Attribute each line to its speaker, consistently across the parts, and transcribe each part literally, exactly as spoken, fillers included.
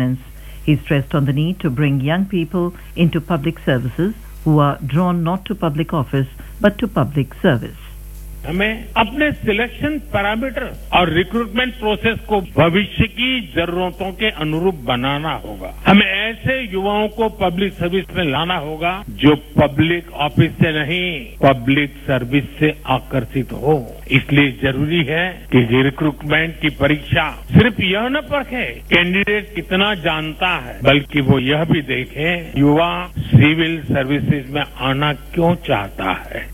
Speaker 1: governance. He stressed on the need to bring young people into public services who are drawn not to public office but to public service.
Speaker 2: हमें अपने selection parameter और recruitment process को भविष्य की जरूरतों के अनुरूप बनाना होगा। हमें ऐसे युवाओं को पब्लिक सर्विस में लाना होगा जो पब्लिक ऑफिस से नहीं पब्लिक सर्विस से आकर्षित हो। इसलिए जरूरी है कि रिक्रूटमेंट की परीक्षा सिर्फ यह न परखे कैंडिडेट कितना जानता है, बल्कि वो यह भी देखे युवा सिविल सर्विसेज में आना क्यों चाहता है।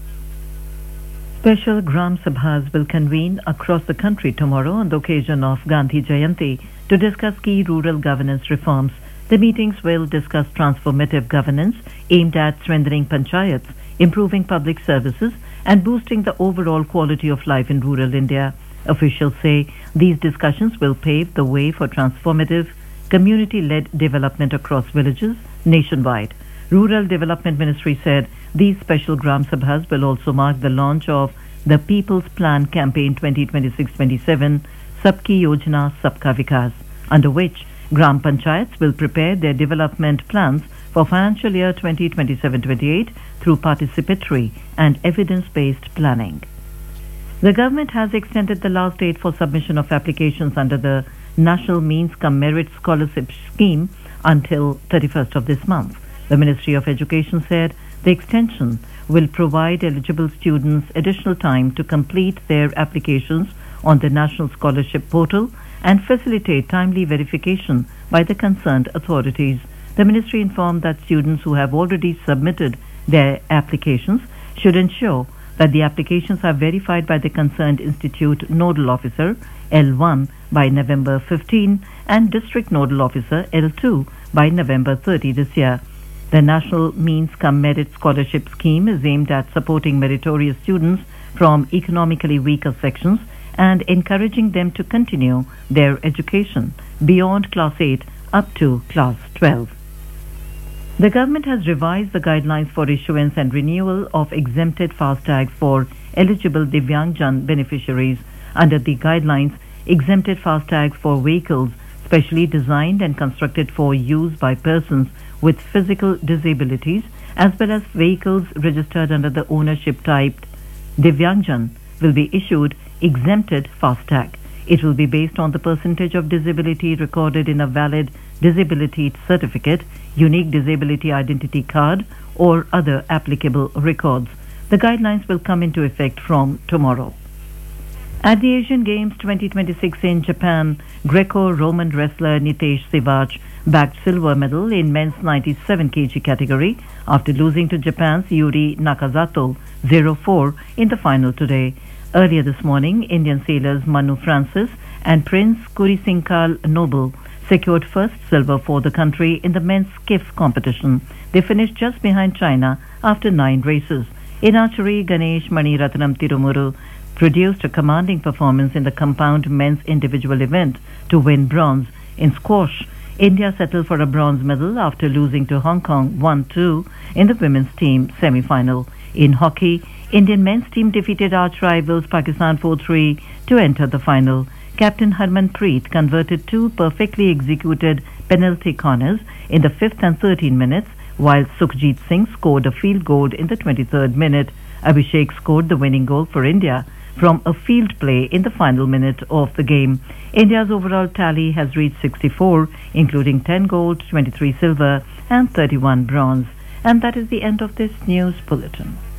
Speaker 1: Special Gram Sabhas will convene across the country tomorrow on the occasion of Gandhi Jayanti to discuss key rural governance reforms. The meetings will discuss transformative governance aimed at strengthening panchayats, improving public services and boosting the overall quality of life in rural India. Officials say these discussions will pave the way for transformative, community-led development across villages nationwide. Rural Development Ministry said these special Gram Sabhas will also mark the launch of the People's Plan Campaign twenty twenty-six twenty-seven, Sabki Yojana Sabka Vikas, under which Gram Panchayats will prepare their development plans for financial year twenty twenty-seven twenty-eight through participatory and evidence-based planning. The government has extended the last date for submission of applications under the National Means Cum Merit Scholarship Scheme until thirty-first of this month. The Ministry of Education said the extension will provide eligible students additional time to complete their applications on the National Scholarship Portal and facilitate timely verification by the concerned authorities. The Ministry informed that students who have already submitted their applications should ensure that the applications are verified by the concerned Institute Nodal Officer L one by November fifteenth and District Nodal Officer L two by November thirtieth this year. The National Means Cum Merit Scholarship Scheme is aimed at supporting meritorious students from economically weaker sections and encouraging them to continue their education beyond Class eight up to Class twelve. The government has revised the guidelines for issuance and renewal of exempted FASTags for eligible Divyangjan beneficiaries. Under the guidelines, exempted FASTags for vehicles specially designed and constructed for use by persons with physical disabilities as well as vehicles registered under the ownership type Divyangjan will be issued exempted FASTag. It will be based on the percentage of disability recorded in a valid disability certificate, unique disability identity card or other applicable records. The guidelines will come into effect from tomorrow. At the Asian Games twenty twenty-six in Japan, Greco-Roman wrestler Nitesh Sivach bagged silver medal in men's ninety-seven kilograms category after losing to Japan's Yuri Nakazato zero four in the final today. Earlier this morning, Indian sailors Manu Francis and Prince Kurisinkal Noble secured first silver for the country in the men's skiff competition. They finished just behind China after nine races. In archery, Ganesh Maniratnam Tirumuru produced a commanding performance in the compound men's individual event to win bronze. In squash, India settled for a bronze medal after losing to Hong Kong one two in the women's team semi-final. In hockey, Indian men's team defeated arch rivals Pakistan four three to enter the final. Captain Harmanpreet converted two perfectly executed penalty corners in the fifth and thirteenth minutes, while Sukhjit Singh scored a field goal in the twenty-third minute. Abhishek scored the winning goal for India from a field play in the final minute of the game. India's overall tally has reached sixty-four, including ten gold, twenty-three silver and thirty-one bronze. And that is the end of this news bulletin.